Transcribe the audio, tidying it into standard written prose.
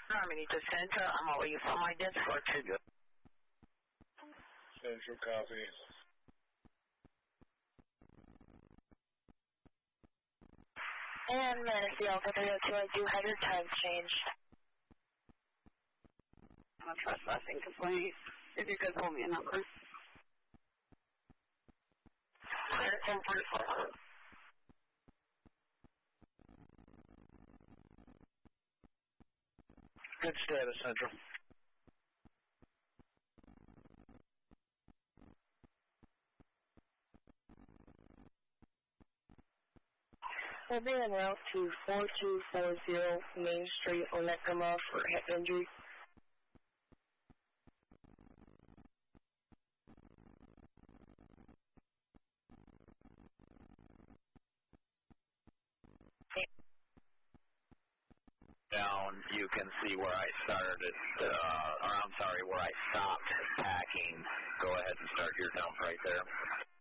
Harmony to Central. I'm over you from my Discord trigger. Central copy. And Manatee Alpha 302, I do have your time changed. I'm a trespassing complaint. If you could hold me a number. 1044. Good status, Central. We'll be en route to 4240 Main Street, Onekama for hip injury. Down, you can see where I started, where I stopped packing. Go ahead and start your dump right there.